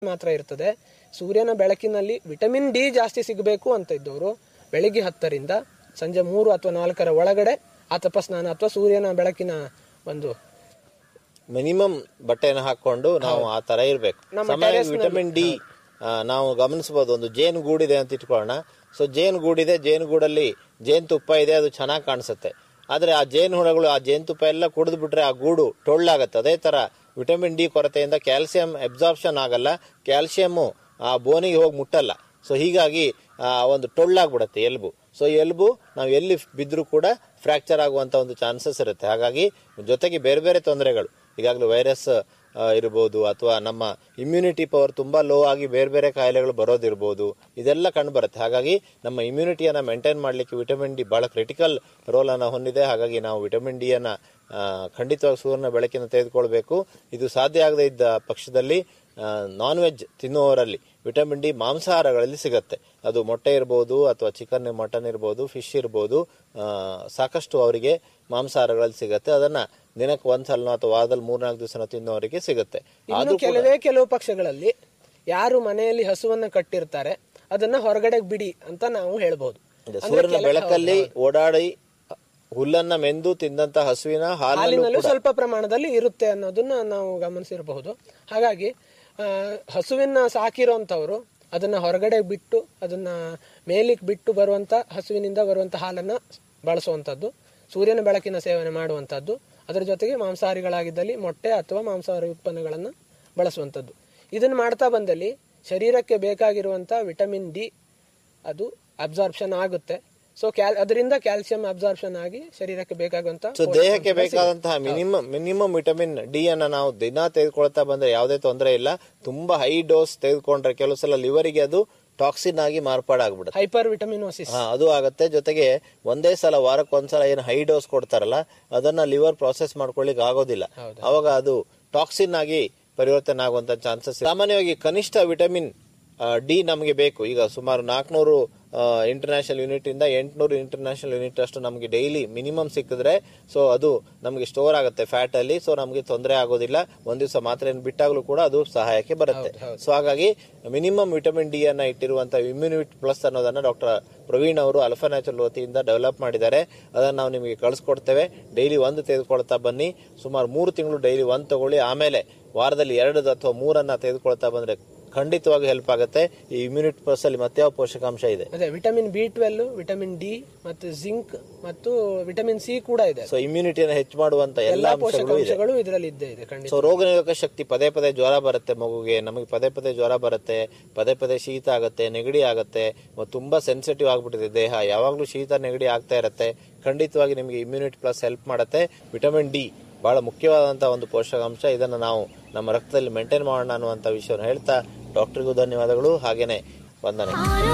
ಮಾತ್ರ ಇರ್ತದೆ. ಸೂರ್ಯನ ಬೆಳಕಿನಲ್ಲಿ ವಿಟಮಿನ್ ಡಿ ಜಾಸ್ತಿ ಸಿಗಬೇಕು ಅಂತ ಇದ್ದವರು ಬೆಳಿಗ್ಗೆ 10ರಿಂದ ಸಂಜೆ 3 ಅಥವಾ 4 ಒಳಗಡೆ ಆ ತಪಸ್ನಾನ ಅಥವಾ ಸೂರ್ಯನ ಬೆಳಕಿನ ಒಂದು ಮಿನಿಮಮ್ ಬಟ್ಟೆಯನ್ನು ಹಾಕೊಂಡು ನಾವು ಆ ತರ ಇರ್ಬೇಕು. ವಿಟಮಿನ್ ಡಿ ನಾವು ಗಮನಿಸಬಹುದು. ಒಂದು ಜೇನು ಗೂಡಿದೆ ಅಂತ ಇಟ್ಕೊಳ್ಳೋಣ. ಸೊ ಜೇನು ಗೂಡಿದೆ, ಜೇನು ಗೂಡಲ್ಲಿ ಜೇನುತುಪ್ಪ ಇದೆ, ಅದು ಚೆನ್ನಾಗಿ ಕಾಣಿಸುತ್ತೆ. ಆದ್ರೆ ಆ ಜೇನು ಹುಳಗಳು ಆ ಜೇನುತುಪ್ಪ ಎಲ್ಲ ಕುಡಿದು ಬಿಟ್ರೆ ಆ ಗೂಡು ಟೊಳ್ಳಾಗತ್ತೆ. ಅದೇ ತರ ವಿಟಮಿನ್ ಡಿ ಕೊರತೆಯಿಂದ ಕ್ಯಾಲ್ಸಿಯಂ ಅಬ್ಸಾರ್ಪ್ಷನ್ ಆಗಲ್ಲ, ಕ್ಯಾಲ್ಸಿಯಂ ಆ ಬೋನಿಗೆ ಹೋಗಿ ಮುಟ್ಟಲ್ಲ. ಸೊ ಹೀಗಾಗಿ ಒಂದು ಟೊಳ್ಳಾಗ್ಬಿಡತ್ತೆ ಎಲುಬು. ಸೊ ಎಲುಬು ನಾವು ಎಲ್ಲಿ ಬಿದ್ದರೂ ಕೂಡ ಫ್ರಾಕ್ಚರ್ ಆಗುವಂತ ಒಂದು ಚಾನ್ಸಸ್ ಇರುತ್ತೆ. ಹಾಗಾಗಿ ಜೊತೆಗೆ ಬೇರೆ ಬೇರೆ ತೊಂದರೆಗಳು, ಈಗಾಗಲೇ ವೈರಸ್ ಇರ್ಬೋದು ಅಥವಾ ನಮ್ಮ ಇಮ್ಯುನಿಟಿ ಪವರ್ ತುಂಬಾ ಲೋ ಆಗಿ ಬೇರೆ ಬೇರೆ ಕಾಯಿಲೆಗಳು ಬರೋದಿರ್ಬೋದು, ಇದೆಲ್ಲ ಕಂಡು ಬರುತ್ತೆ. ಹಾಗಾಗಿ ನಮ್ಮ ಇಮ್ಯುನಿಟಿಯನ್ನ ಮೇಂಟೈನ್ ಮಾಡಲಿಕ್ಕೆ ವಿಟಮಿನ್ ಡಿ ಬಹಳ ಕ್ರಿಟಿಕಲ್ ರೋಲ್ ಅನ್ನ ಹೊಂದಿದೆ. ಹಾಗಾಗಿ ನಾವು ವಿಟಮಿನ್ ಡಿ ಅನ್ನ ಖಂಡಿತವಾಗಿ ಸೂರ್ಯನ ಬೆಳಕಿನ ತೆಗೆದುಕೊಳ್ಬೇಕು. ಇದು ಸಾಧ್ಯ ಆಗದೇ ಇದ್ದ ಪಕ್ಷದಲ್ಲಿ ನಾನ್ ವೆಜ್ ತಿನ್ನುವವರಲ್ಲಿ ವಿಟಮಿನ್ ಡಿ ಮಾಂಸಾಹಾರಗಳಲ್ಲಿ ಸಿಗುತ್ತೆ. ಅದು ಮೊಟ್ಟೆ ಇರ್ಬೋದು ಅಥವಾ ಚಿಕನ್, ಮಟನ್ ಇರ್ಬೋದು, ಫಿಶ್ ಇರ್ಬೋದು, ಸಾಕಷ್ಟು ಅವರಿಗೆ ಮಾಂಸಾಹಾರಗಳಲ್ಲಿ ಸಿಗುತ್ತೆ. ಅದನ್ನ ದಿನಕ್ಕೆ ಒಂದ್ಸಲ ಅಥವಾ ವಾರದಲ್ಲಿ 3-4 ದಿವಸ ತಿನ್ನೋರಿಗೆ ಸಿಗುತ್ತೆ. ಕೆಲವು ಪಕ್ಷಗಳಲ್ಲಿ ಯಾರು ಮನೆಯಲ್ಲಿ ಹಸುವನ್ನ ಕಟ್ಟಿರ್ತಾರೆ ಅದನ್ನ ಹೊರಗಡೆ ಬಿಡಿ ಅಂತ ನಾವು ಹೇಳ್ಬಹುದು. ಸೂರ್ಯನ ಬೆಳಕಲ್ಲಿ ಓಡಾಡಿ ಹುಲ್ಲನ್ನ ಮೆಂದು ತಿಂದಂತ ಹಸುವಿನ ಹಾಲಿನಲ್ಲೂ ಸ್ವಲ್ಪ ಪ್ರಮಾಣದಲ್ಲಿ ಇರುತ್ತೆ ಅನ್ನೋದನ್ನ ನಾವು ಗಮನಿಸಿರಬಹುದು. ಹಾಗಾಗಿ ಹಸುವಿನ ಸಾಕಿರೋಂಥವ್ರು ಅದನ್ನ ಹೊರಗಡೆ ಬಿಟ್ಟು ಅದನ್ನ ಮೇಲಿಗೆ ಬಿಟ್ಟು ಬರುವಂತ ಹಸುವಿನಿಂದ ಬರುವಂತ ಹಾಲನ್ನ ಬಳಸುವಂತದ್ದು, ಸೂರ್ಯನ ಬೆಳಕಿನ ಸೇವನೆ ಮಾಡುವಂತದ್ದು, ಅದರ ಜೊತೆಗೆ ಮಾಂಸಾಹಾರಿಗಳಾಗಿದ್ದಲ್ಲಿ ಮೊಟ್ಟೆ ಅಥವಾ ಮಾಂಸಾಹಾರಿ ಉತ್ಪನ್ನಗಳನ್ನ ಬಳಸುವಂತದ್ದು. ಇದನ್ನ ಮಾಡ್ತಾ ಬಂದಲ್ಲಿ ಶರೀರಕ್ಕೆ ಬೇಕಾಗಿರುವಂತ ವಿಟಮಿನ್ ಡಿ ಅದು ಅಬ್ಸಾರ್ಪ್ಷನ್ ಆಗುತ್ತೆ. ಸೊ ಅದರಿಂದ ಕ್ಯಾಲ್ಸಿಯಂ ಅಬ್ಸಾರ್ಪ್ಷನ್ ಆಗಿ ಶರೀರಕ್ಕೆ ಬೇಕಾಗುವಂತ ದೇಹಕ್ಕೆ ಬೇಕಾದಂತಹ ಮಿನಿಮಮ್ ವಿಟಮಿನ್ ಡಿ ಅನ್ನ ನಾವು ದಿನ ತೆಗೆದುಕೊಳ್ತಾ ಬಂದ್ರೆ ಯಾವುದೇ ತೊಂದರೆ ಇಲ್ಲ. ತುಂಬಾ ಹೈ ಡೋಸ್ ತೆಗೆದುಕೊಂಡ್ರೆ ಕೆಲವು ಸಲ ಲಿವರಿಗೆ ಅದು ಟಾಕ್ಸಿನ್ ಆಗಿ ಮಾರ್ಪಾಡಾಗ್ಬಿಡುತ್ತೆ, ಹೈಪರ್ ವಿಟಮಿನೋಸಿಸ್ ಅದು ಆಗುತ್ತೆ. ಜೊತೆಗೆ ಒಂದೇ ಸಲ ವಾರಕ್ಕೊಂದ್ಸಲ ಏನು ಹೈ ಡೋಸ್ ಕೊಡ್ತಾರಲ್ಲ ಅದನ್ನ ಲಿವರ್ ಪ್ರಾಸೆಸ್ ಮಾಡ್ಕೊಳ್ಳಿಕ್ ಆಗೋದಿಲ್ಲ. ಅವಾಗ ಅದು ಟಾಕ್ಸಿನ್ ಆಗಿ ಪರಿವರ್ತನೆ ಆಗುವಂತ ಚಾನ್ಸಸ್. ಸಾಮಾನ್ಯವಾಗಿ ಕನಿಷ್ಠ ವಿಟಮಿನ್ ಡಿ ನಮಗೆ ಬೇಕು. ಈಗ ಸುಮಾರು 400 ಇಂಟರ್ನ್ಯಾಷನಲ್ ಯೂನಿಟ್ ಇಂದ 800 ಇಂಟರ್ನ್ಯಾಷನಲ್ ಯೂನಿಟ್ ಅಷ್ಟು ನಮಗೆ ಡೈಲಿ ಮಿನಿಮಮ್ ಸಿಕ್ಕಿದ್ರೆ ಸೊ ಅದು ನಮಗೆ ಸ್ಟೋರ್ ಆಗುತ್ತೆ ಫ್ಯಾಟ್ ಅಲ್ಲಿ. ಸೊ ನಮಗೆ ತೊಂದರೆ ಆಗೋದಿಲ್ಲ. ಒಂದ್ ದಿವಸ ಮಾತ್ರ ಬಿಟ್ಟಾಗ್ಲೂ ಕೂಡ ಅದು ಸಹಾಯಕ್ಕೆ ಬರುತ್ತೆ. ಸೊ ಹಾಗಾಗಿ ಮಿನಿಮಮ್ ವಿಟಮಿನ್ ಡಿ ಅನ್ನ ಇಟ್ಟಿರುವಂತಹ ಇಮ್ಯುನಿಟಿ ಪ್ಲಸ್ ಅನ್ನೋದನ್ನ ಡಾಕ್ಟರ್ ಪ್ರವೀಣ್ ಅವರು ಅಲ್ಫಾ ನ್ಯಾಚುರಲ್ ವತಿಯಿಂದ ಡೆವಲಪ್ ಮಾಡಿದ್ದಾರೆ. ಅದನ್ನ ನಾವು ನಿಮಗೆ ಕಳಿಸ್ಕೊಡ್ತೇವೆ. ಡೈಲಿ 1 ತೆಗೆದುಕೊಳ್ತಾ ಬನ್ನಿ. ಸುಮಾರು 3 ತಿಂಗಳು ಡೈಲಿ 1 ತಗೊಳ್ಳಿ. ಆಮೇಲೆ ವಾರದಲ್ಲಿ 2 ಅಥವಾ 3 ತೆಗೆದುಕೊಳ್ತಾ ಬಂದ್ರೆ ಖಂಡಿತವಾಗಿ ಹೆಲ್ಪ್ ಆಗುತ್ತೆ. ಈ ಇಮ್ಯುನಿಟಿ ಪ್ಲಸ್ ಅಲ್ಲಿ ಮತ್ತೆ ಯಾವ ಪೋಷಕಾಂಶ ಇದೆ? ಅದೇ ವಿಟಮಿನ್ B12, ವಿಟಮಿನ್ ಡಿ ಮತ್ತು ಜಿಂಕ್ ಮತ್ತು ವಿಟಮಿನ್ ಸಿ ಕೂಡ ಇದೆ. ಸೊ ಇಮ್ಯುನಿಟಿಯನ್ನು ಹೆಚ್ಚು ಮಾಡುವಂತ ಎಲ್ಲಾ ಪೋಷಕಾಂಶಗಳು ಇದರಲ್ಲಿ ಇದೆ. ಸೊ ರೋಗ ನಿರೋಧಕ ಶಕ್ತಿ, ಪದೇ ಪದೇ ಜ್ವರ ಬರುತ್ತೆ ಮಗುಗೆ, ನಮಗೆ ಪದೇ ಪದೇ ಜ್ವರ ಬರುತ್ತೆ, ಪದೇ ಪದೇ ಶೀತ ಆಗುತ್ತೆ, ನೆಗಡಿ ಆಗುತ್ತೆ, ತುಂಬಾ ಸೆನ್ಸಿಟಿವ್ ಆಗ್ಬಿಟ್ಟಿದೆ ದೇಹ, ಯಾವಾಗ್ಲೂ ಶೀತ ನೆಗಡಿ ಆಗ್ತಾ ಇರುತ್ತೆ. ಖಂಡಿತವಾಗಿ ನಿಮಗೆ ಇಮ್ಯುನಿಟಿ ಪ್ಲಸ್ ಹೆಲ್ಪ್ ಮಾಡುತ್ತೆ. ವಿಟಮಿನ್ ಡಿ ಬಹಳ ಮುಖ್ಯವಾದಂತಹ ಒಂದು ಪೋಷಕಾಂಶ. ಇದನ್ನು ನಾವು ನಮ್ಮ ರಕ್ತದಲ್ಲಿ ಮೇಂಟೈನ್ ಮಾಡೋಣ ಅನ್ನುವಂತ ವಿಷಯವನ್ನು ಹೇಳ್ತಾ ಡಾಕ್ಟರ್ಗೂ ಧನ್ಯವಾದಗಳು, ಹಾಗೇನೆ ವಂದನೆ.